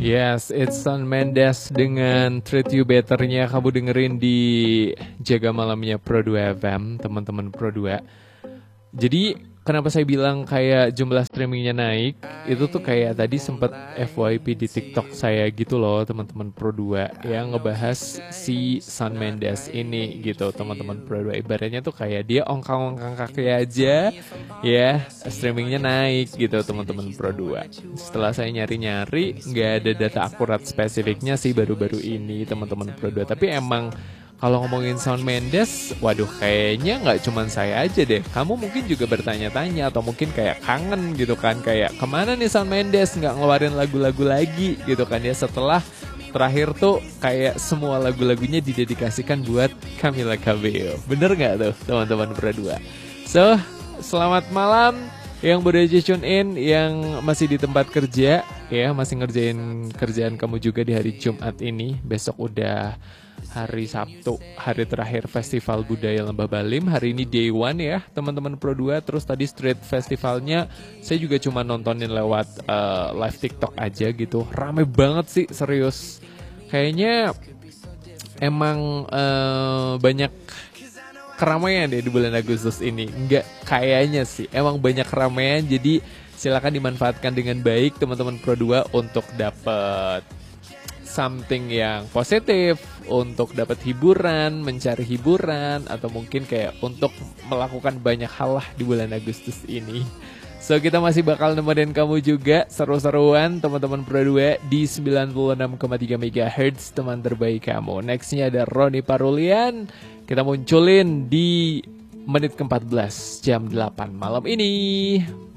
Yes, it's Shawn Mendes dengan Treat You Better-nya kamu dengerin di Jaga Malamnya Pro 2 FM, teman-teman Pro 2. Jadi kenapa saya bilang kayak jumlah streamingnya naik, itu tuh kayak tadi sempat FYP di TikTok saya gitu loh, teman-teman Pro 2 yang ngebahas si Shawn Mendes ini gitu, teman-teman Pro 2. Ibaratnya tuh kayak dia ongkang-ongkang kaki aja ya, streamingnya naik gitu, teman-teman Pro 2. Setelah saya nyari-nyari, nggak ada data akurat spesifiknya sih baru-baru ini, teman-teman Pro 2. Tapi emang kalau ngomongin Shawn Mendes, waduh kayaknya nggak cuman saya aja deh. Kamu mungkin juga bertanya-tanya atau mungkin kayak kangen gitu kan. Kayak kemana nih Shawn Mendes nggak ngeluarin lagu-lagu lagi gitu kan ya. Setelah terakhir tuh kayak semua lagu-lagunya didedikasikan buat Camila Cabello. Bener nggak tuh teman-teman berdua? So, selamat malam yang baru aja tune in, yang masih di tempat kerja ya, masih ngerjain kerjaan kamu juga di hari Jumat ini. Besok udah hari Sabtu, hari terakhir Festival Budaya Lembah Balim. Hari ini day one ya teman-teman Pro 2. Terus tadi street festivalnya saya juga cuma nontonin lewat live TikTok aja gitu. Rame banget sih, serius. Kayaknya emang banyak keramaian deh di bulan Agustus ini. Enggak kayaknya sih, emang banyak keramaian. Jadi silakan dimanfaatkan dengan baik teman-teman Pro 2 untuk dapet something yang positif, untuk dapat hiburan, mencari hiburan, atau mungkin kayak untuk melakukan banyak hal lah di bulan Agustus ini. So kita masih bakal nemenin kamu juga seru-seruan teman-teman Pro 2 di 96,3 MHz, teman terbaik kamu. Nextnya ada Roni Parulian, kita munculin di menit ke-14 jam 8 malam ini.